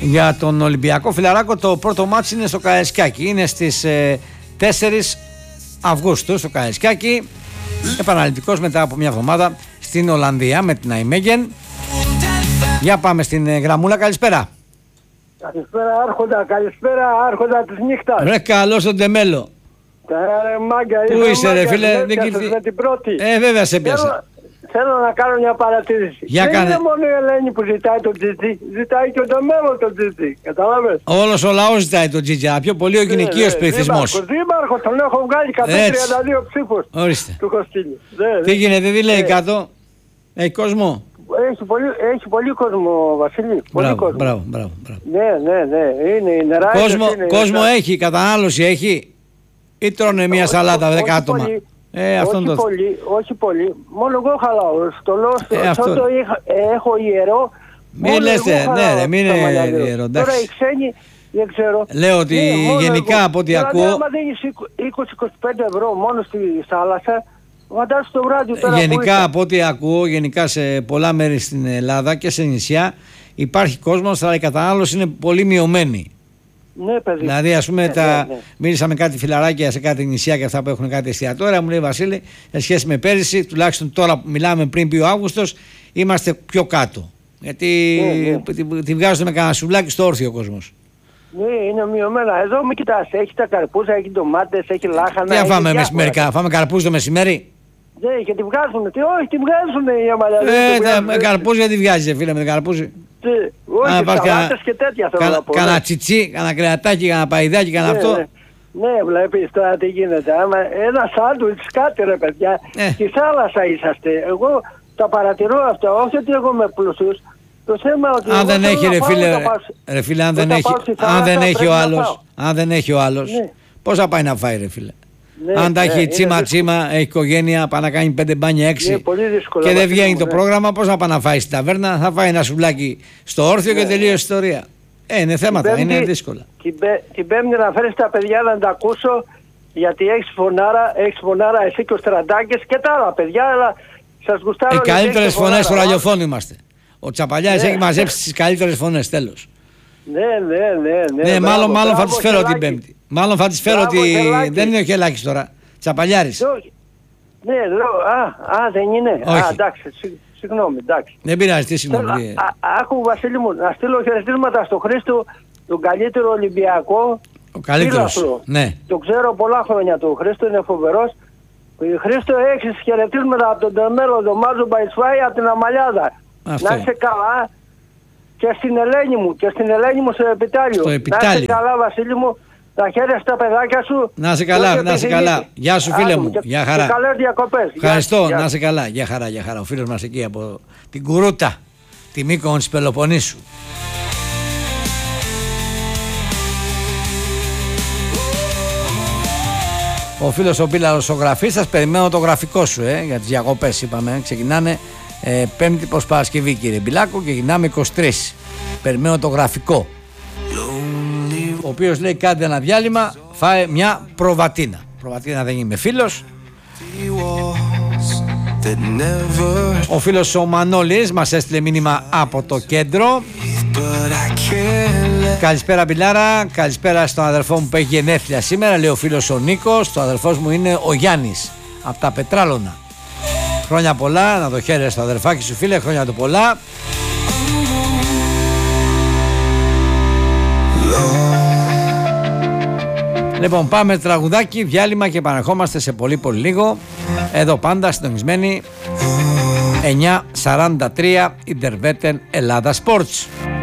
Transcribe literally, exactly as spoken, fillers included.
Για τον Ολυμπιακό Φιλαράκο το πρώτο μάτς είναι στο Καραϊσκάκι. Είναι στις ε, τέσσερις Αυγούστου στο Καραϊσκάκι. Επαναληπτικός μετά από μια εβδομάδα στην Ολλανδία με την Ναϊμέγεν. Για πάμε στην ε, γραμμούλα. Καλησπέρα. Καλησπέρα Άρχοντα, καλησπέρα Άρχοντα της νύχτας. Ρε καλώς τον Τεμέλο. Ε, μάγκα, Πού είσαι ρε φίλε? Δεν κυρθ... με την πρώτη. Ε βέβαια σε πιάσα. Θέλω, θέλω να κάνω μια παρατήρηση. Για Δεν κάνε. είναι μόνο η Ελένη που ζητάει το τζιτζι, ζητάει και ο Τεμέλο το τζιτζι. Καταλάβες. Όλος ο λαός ζητάει το τζιτζι, πιο πολύ ο γυναικείος πληθυσμός. Δήμαρχο, τον έχω βγάλει εκατόν τριάντα δύο ψήφους. Ορίστε. Του έχω στείλει. Τι γίνεται, τι λέει κάτω? Έχει κόσμο? Έχει πολύ, έχει πολύ κόσμο, Βασίλη. Πολύ Μπράβο, κόσμο. μπράβο, μπράβο, μπράβο. Ναι, ναι, ναι. Είναι η νερά. Κόσμο, είναι, κόσμο είναι, έχει, κατανάλωση έχει. Ή τρώνε μια σαλάτα δέκα άτομα. Πολύ, ε, όχι, το... πολύ, όχι πολύ. Μόνο εγώ χαλάω. Στο λέω, ε, αυτό... το είχα, έχω ιερό. Μην λες, ναι ρε, μην είναι ιερό. Τώρα οι ξένοι δεν ξέρω. Λέω ότι ναι, γενικά εγώ. Από ό,τι δηλαδή, ακούω... άμα δίνεις είκοσι με είκοσι πέντε ευρώ μόνο στη θάλασσα, φαντάσου το βράδυ τώρα. Γενικά από ό,τι ακούω, γενικά σε πολλά μέρη στην Ελλάδα και σε νησιά υπάρχει κόσμος, αλλά η κατανάλωση είναι πολύ μειωμένη. Ναι, παιδί. Δηλαδή, ας πούμε, ναι, τα... ναι, ναι. μίλησα με κάτι φιλαράκια σε κάτι νησιά και αυτά που έχουν κάτι εστιατόρια. Μου λέει Βασίλη, σε σχέση με πέρυσι, τουλάχιστον τώρα που μιλάμε πριν πει ο Αύγουστος, είμαστε πιο κάτω. Γιατί ναι, ναι. τη, τη βγάζουν με κανένα σουβλάκι στο όρθιο ο κόσμος. Ναι, είναι μειωμένα. Εδώ μην κοιτάς, έχει τα καρπούζα, έχει ντομάτες, έχει λάχανα. Τι θα φάμε μεσημερικά, φάμε καρπούζα το μεσημέρι. Ναι, και τη βγάζουν. Τι, όχι, τη βγάζουν οι αμαλιάδες. Ε, καρπούζα τη βγάζει, φίλε, με την καρπούζα. Τι, όχι, σαλάτες και τέτοια θέλω να πω. Κάνα τσιτσί, κάνα κρεατάκι, κάνα παϊδάκι, κάνα αυτό. Ναι, βλέπεις τώρα τι γίνεται. Άμα ένα σάντουιτς κάτι ρε παιδιά. Στη θάλασσα είσαστε. Εγώ τα παρατηρώ αυτά. Όχι ότι εγώ είμαι πλούσιος. Το θέμα ότι αν δεν έχει ρε φίλε, ρε φίλε, αν δεν έχει, αν δεν έχει ο άλλος, αν δεν έχει ο άλλος, πώς θα πάει να φάει ρε φίλε? Ναι, αν τα έχει ναι, τσίμα τσίμα, έχει οικογένεια, πάει να κάνει πέντε μπάνια έξι δύσκολο, και δεν βγαίνει το ναι. πρόγραμμα, πώς θα πάει να φάει στην ταβέρνα? Θα φάει ένα σουβλάκι στο όρθιο ναι. και τελείωσε η ιστορία. Ε, είναι θέματα, πέμπτη, είναι δύσκολα. Την, την Πέμπτη να φέρεις τα παιδιά να τα ακούσω, γιατί έχεις φωνάρα, έχεις φωνάρα εσύ και ο Στραντάκης και τα άλλα παιδιά, αλλά σας γουστάρω. Οι καλύτερες φωνές στο ραδιοφώνου είμαστε. Ο Τσαπαλιάς ναι. έχει μαζέψει τις καλύτερες φωνές, τέλος. Ναι, ναι, ναι. Ναι, ναι μπράβο, μάλλον, μάλλον μπράβο, θα τις φέρω χελάκι. την Πέμπτη. Μάλλον θα τις φέρω ότι δεν είναι ο Χελάκης τώρα. Τσαπαλιάρης. Ναι, λέω, α, α, δεν είναι. Όχι. Α, εντάξει, συγγνώμη, εντάξει. Δεν πειράζει, τι συγγνώμη. Άκου Βασίλη μου, να στείλω χαιρετίσματα στο Χρήστο, τον καλύτερο Ολυμπιακό. Ο καλύτερος, ναι. Το ξέρω πολλά χρόνια του. Ο Χρήστο είναι φοβερός. Χρήστο, έχεις χαιρετίσματα από τον Τεμέλο, τον Μάζο Μπαϊσφάη, από την Αμαλιάδα. Αυτό. Να είσαι καλά. Και στην Ελένη μου, και στην Ελένη μου στο επιτάλιο. Στο επιτάλιο. Να είσαι καλά Βασίλη μου, τα χέρια στα παιδάκια σου. Να είσαι καλά, να είσαι καλά. Γεια σου φίλε μου, γεια χαρά. Και καλές διακοπές. Ευχαριστώ, γεια. να είσαι καλά, γεια χαρά, γεια χαρά. Ο φίλος μας εκεί από την Κουρούτα, τη Μύκονο της Πελοποννήσου. Ο φίλος ο Πίλαρος ο γραφίστας, περιμένω το γραφικό σου ε, για τις διακοπές είπαμε, ξεκινάνε ε, Πέμπτη προς Παρασκευή κύριε Μπιλάκο και γυρνάμε είκοσι τρεις. Περιμένω το γραφικό. Ο οποίος λέει κάντε ένα διάλειμμα, φάε μια προβατίνα. Προβατίνα δεν είμαι φίλος. Ο φίλος ο Μανώλης μας έστειλε μήνυμα από το κέντρο. Καλησπέρα Μπιλάρα, καλησπέρα στον αδερφό μου που έχει γενέθλια σήμερα. Λέει ο φίλος ο Νίκος, το αδερφός μου είναι ο Γιάννης από τα Πετράλωνα. Χρόνια πολλά, να το χαίρεσαι στο αδερφάκι σου φίλε, χρόνια του πολλά. Λοιπόν, πάμε τραγουδάκι, διάλειμμα και επανερχόμαστε σε πολύ πολύ λίγο. Εδώ πάντα συντονισμένοι εννιά σαράντα τρία Ιντερβέτεν Ελλάδα Sports.